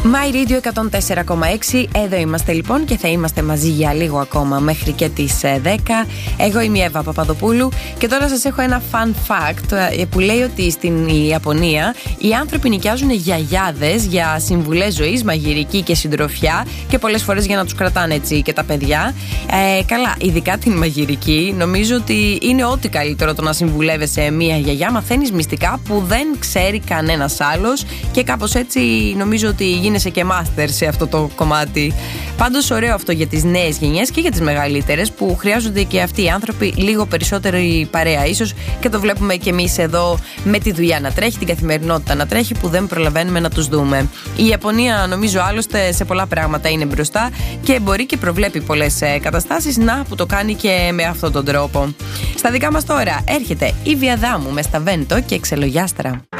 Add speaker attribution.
Speaker 1: My Radio 104,6. Εδώ είμαστε λοιπόν και θα είμαστε μαζί για λίγο ακόμα μέχρι και τις 10. Εγώ είμαι η Εύα Παπαδοπούλου και τώρα σας έχω ένα fun fact που λέει ότι στην Ιαπωνία οι άνθρωποι νοικιάζουν γιαγιάδες για συμβουλές ζωής, μαγειρική και συντροφιά και πολλές φορές για να τους κρατάνε έτσι και τα παιδιά. Καλά, ειδικά την μαγειρική, νομίζω ότι είναι ό,τι καλύτερο το να συμβουλεύεσαι μία γιαγιά. Μαθαίνεις μυστικά που δεν ξέρει κανένας άλλος και κάπως έτσι νομίζω ότι γίνεσαι και μάστερ σε αυτό το κομμάτι. Πάντως ωραίο αυτό για τις νέες γενιές και για τις μεγαλύτερες που χρειάζονται και αυτοί οι άνθρωποι λίγο περισσότερη παρέα. Ίσως και το βλέπουμε και εμείς εδώ με τη δουλειά να τρέχει, την καθημερινότητα να τρέχει που δεν προλαβαίνουμε να τους δούμε. Η Ιαπωνία νομίζω άλλωστε σε πολλά πράγματα είναι μπροστά και μπορεί και προβλέπει πολλές καταστάσεις, να που το κάνει και με αυτόν τον τρόπο. Στα δικά μας τώρα έρχεται η Βιαδάμου με Σταβέντο και Ξελογιάστρα.